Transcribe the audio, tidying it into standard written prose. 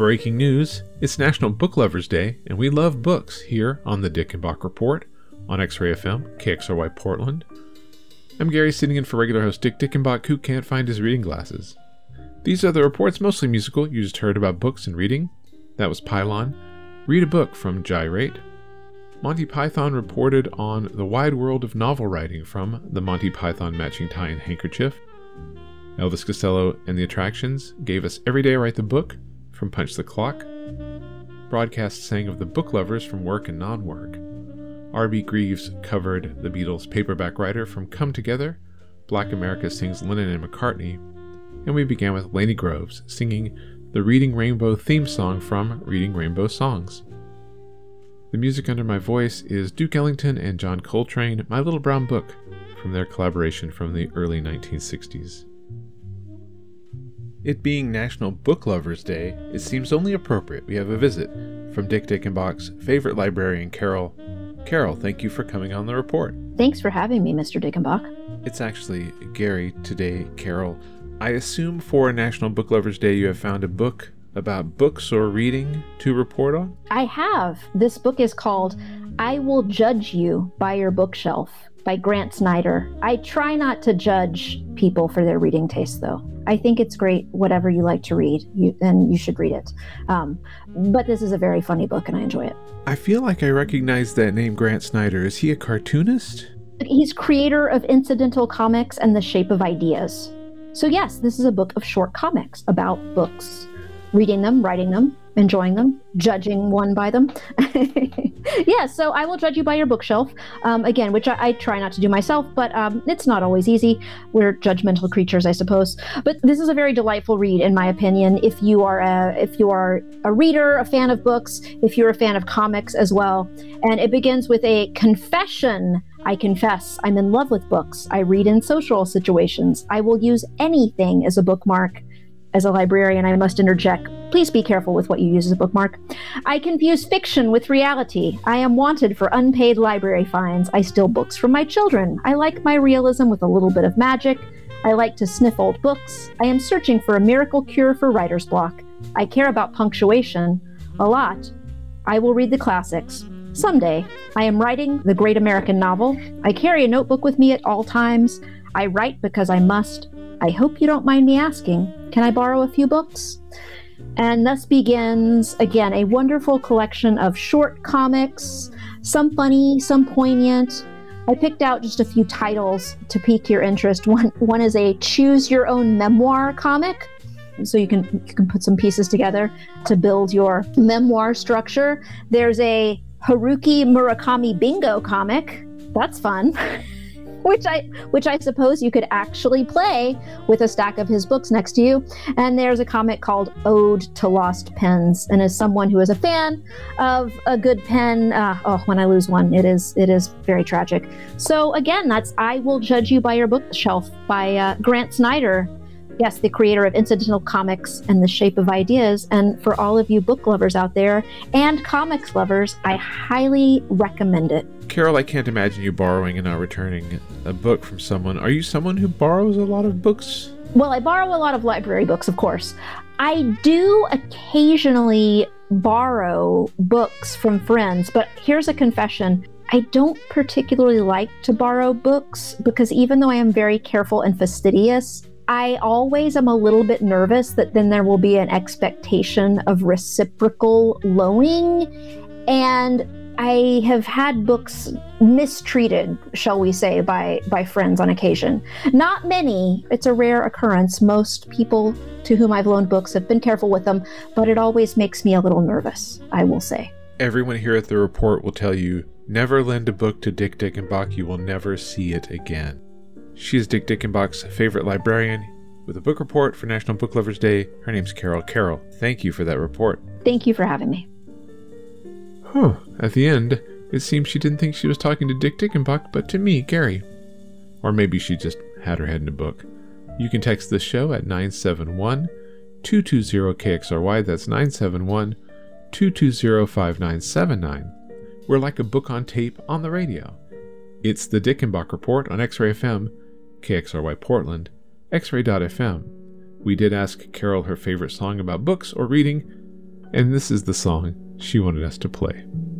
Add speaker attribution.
Speaker 1: Breaking news, it's National Book Lovers Day, and we love books here on the Dickenbach Report on X-Ray FM, KXRY Portland. I'm Gary, sitting in for regular host Dick Dickenbach, who can't find his reading glasses. These are the reports, mostly musical. You just heard about books and reading. That was Pylon. Read a book from Gyrate. Monty Python reported on the wide world of novel writing from the Monty Python Matching Tie and Handkerchief. Elvis Costello and the Attractions gave us Every Day I Write the Book from Punch the Clock. Broadcast sang of the book lovers from Work and Non-Work. R.B. Greaves covered the Beatles' Paperback Writer from Come Together. Black America sings Lennon and McCartney. And we began with Laney Groves singing the Reading Rainbow theme song from Reading Rainbow Songs. The music under my voice is Duke Ellington and John Coltrane, My Little Brown Book, from their collaboration from the early 1960s. It being National Book Lovers Day, it seems only appropriate we have a visit from Dick Dickenbach's favorite librarian, Carol. Carol, thank you for coming on the report.
Speaker 2: Thanks for having me, Mr. Dickenbach.
Speaker 1: It's actually Gary today, Carol. I assume for National Book Lovers Day you have found a book about books or reading to report on?
Speaker 2: I have. This book is called I Will Judge You by Your Bookshelf by Grant Snyder. I try not to judge people for their reading taste, though. I think it's great, whatever you like to read, and you should read it. But this is a very funny book, and I enjoy it.
Speaker 1: I feel like I recognize that name, Grant Snyder. Is he a cartoonist?
Speaker 2: He's creator of Incidental Comics and The Shape of Ideas. So yes, this is a book of short comics about books. Reading them, writing them, enjoying them, judging one by them. Yeah, so I Will Judge You by Your Bookshelf, again, which I try not to do myself, but it's not always easy. We're judgmental creatures, I suppose. But this is a very delightful read, in my opinion, if you are a reader, a fan of books, if you're a fan of comics as well. And it begins with a confession. I confess, I'm in love with books. I read in social situations. I will use anything as a bookmark. As a librarian, I must interject, please be careful with what you use as a bookmark. I confuse fiction with reality. I am wanted for unpaid library fines. I steal books from my children. I like my realism with a little bit of magic. I like to sniff old books. I am searching for a miracle cure for writer's block. I care about punctuation a lot. I will read the classics. Someday, I am writing the great American novel. I carry a notebook with me at all times. I write because I must. I hope you don't mind me asking, can I borrow a few books? And thus begins, again, a wonderful collection of short comics, some funny, some poignant. I picked out just a few titles to pique your interest. One is a choose your own memoir comic. So you can put some pieces together to build your memoir structure. There's a Haruki Murakami bingo comic. That's fun. Which I suppose you could actually play with a stack of his books next to you. And there's a comic called Ode to Lost Pens. And as someone who is a fan of a good pen, when I lose one, it is very tragic. So again, that's I Will Judge You by Your Bookshelf by Grant Snyder. Yes, the creator of Incidental Comics and The Shape of Ideas. And for all of you book lovers out there and comics lovers, I highly recommend it.
Speaker 1: Carol, I can't imagine you borrowing and not returning a book from someone. Are you someone who borrows a lot of books?
Speaker 2: Well, I borrow a lot of library books, of course. I do occasionally borrow books from friends, but here's a confession. I don't particularly like to borrow books because even though I am very careful and fastidious, I always am a little bit nervous that then there will be an expectation of reciprocal loaning. And I have had books mistreated, shall we say, by friends on occasion. Not many. It's a rare occurrence. Most people to whom I've loaned books have been careful with them, but it always makes me a little nervous, I will say.
Speaker 1: Everyone here at the report will tell you, never lend a book to Dick Dickenbach. You will never see it again. She is Dick Dickenbach's favorite librarian with a book report for National Book Lovers Day. Her name's Carol. Carol, thank you for that report.
Speaker 2: Thank you for having me.
Speaker 1: At the end, it seems she didn't think she was talking to Dick Dickenbach, but to me, Gary. Or maybe she just had her head in a book. You can text this show at 971-220-KXRY. That's 971-220-5979. We're like a book on tape on the radio. It's the Dickenbach Report on X-Ray FM, KXRY Portland, X-Ray.FM. We did ask Carol her favorite song about books or reading. And this is the song she wanted us to play.